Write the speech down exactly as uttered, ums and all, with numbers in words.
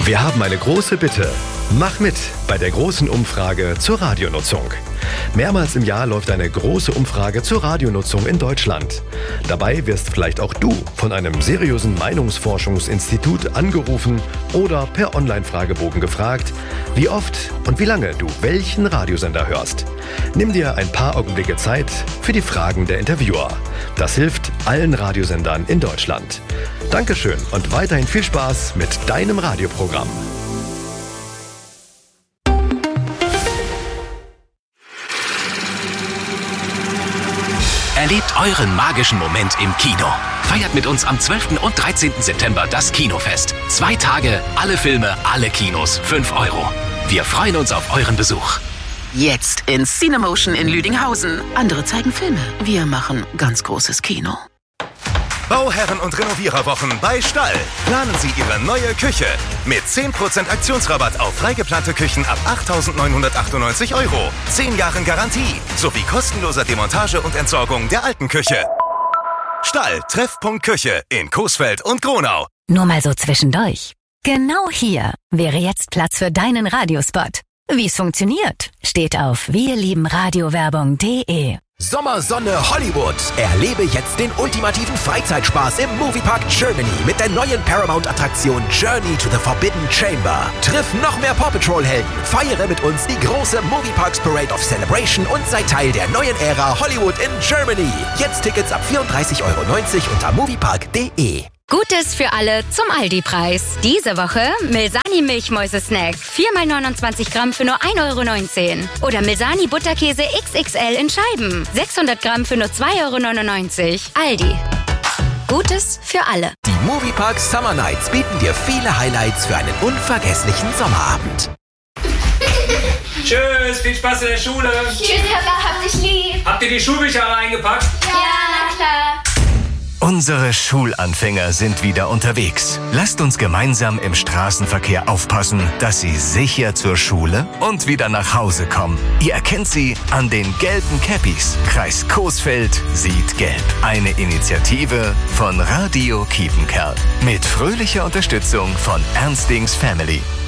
Wir haben eine große Bitte. Mach mit bei der großen Umfrage zur Radionutzung. Mehrmals im Jahr läuft eine große Umfrage zur Radionutzung in Deutschland. Dabei wirst vielleicht auch du von einem seriösen Meinungsforschungsinstitut angerufen oder per Online-Fragebogen gefragt, wie oft und wie lange du welchen Radiosender hörst. Nimm dir ein paar Augenblicke Zeit für die Fragen der Interviewer. Das hilft allen Radiosendern in Deutschland. Dankeschön und weiterhin viel Spaß mit deinem Radioprogramm. Erlebt euren magischen Moment im Kino. Feiert mit uns am zwölften und dreizehnten September das Kinofest. Zwei Tage, alle Filme, alle Kinos, fünf Euro. Wir freuen uns auf euren Besuch. Jetzt in Cinemotion in Lüdinghausen. Andere zeigen Filme. Wir machen ganz großes Kino. Bauherren und Renoviererwochen bei Stall. Planen Sie Ihre neue Küche. Mit zehn Prozent Aktionsrabatt auf freigeplante Küchen ab achttausendneunhundertachtundneunzig Euro. zehn Jahren Garantie. Sowie kostenloser Demontage und Entsorgung der alten Küche. Stall, Treffpunkt Küche in Coesfeld und Gronau. Nur mal so zwischendurch. Genau hier wäre jetzt Platz für deinen Radiospot. Wie es funktioniert, steht auf wirliebenradiowerbung punkt de. Sommersonne Hollywood. Erlebe jetzt den ultimativen Freizeitspaß im Moviepark Germany mit der neuen Paramount-Attraktion Journey to the Forbidden Chamber. Triff noch mehr Paw Patrol-Helden, feiere mit uns die große Movieparks Parade of Celebration und sei Teil der neuen Ära Hollywood in Germany. Jetzt Tickets ab vierunddreißig Euro neunzig unter moviepark punkt de. Gutes für alle zum Aldi-Preis. Diese Woche Milsani Milchmäuse-Snack. vier mal neunundzwanzig Gramm für nur ein Euro neunzehn. Oder Milsani Butterkäse X X L in Scheiben. sechshundert Gramm für nur zwei Euro neunundneunzig. Aldi. Gutes für alle. Die Moviepark Summer Nights bieten dir viele Highlights für einen unvergesslichen Sommerabend. Tschüss, viel Spaß in der Schule. Tschüss, Papa, hab dich lieb. Habt ihr die Schulbücher alle eingepackt? Ja, na klar. Unsere Schulanfänger sind wieder unterwegs. Lasst uns gemeinsam im Straßenverkehr aufpassen, dass sie sicher zur Schule und wieder nach Hause kommen. Ihr erkennt sie an den gelben Cappies. Kreis Coesfeld sieht gelb. Eine Initiative von Radio Kiepenkerl. Mit fröhlicher Unterstützung von Ernstings Family.